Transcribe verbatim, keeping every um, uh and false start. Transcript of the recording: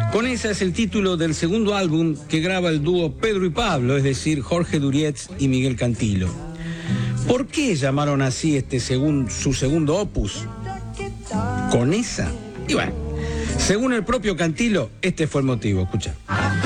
Conesa es el título del segundo álbum que graba el dúo Pedro y Pablo, es decir, Jorge Durietz y Miguel Cantilo. ¿Por qué llamaron así este segun, su segundo opus? ¿Conesa? Y bueno, según el propio Cantilo, este fue el motivo. Escucha.